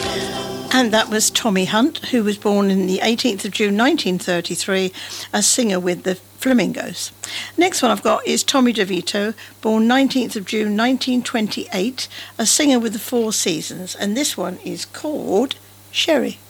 And that was Tommy Hunt, who was born in the 18th of June 1933, a singer with the Flamingos. Next one I've got is Tommy DeVito, born 19th of June 1928, a singer with the Four Seasons. And this one is called Sherry.